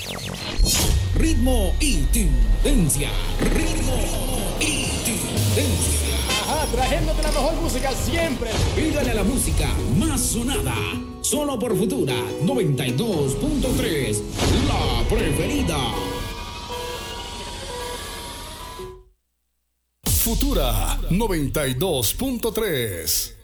Ritmo y tendencia. Ritmo y tendencia. Ajá, trayéndote la mejor música siempre. Pídale a la música más sonada. Solo por Futura 92.3. La preferida. Futura 92.3.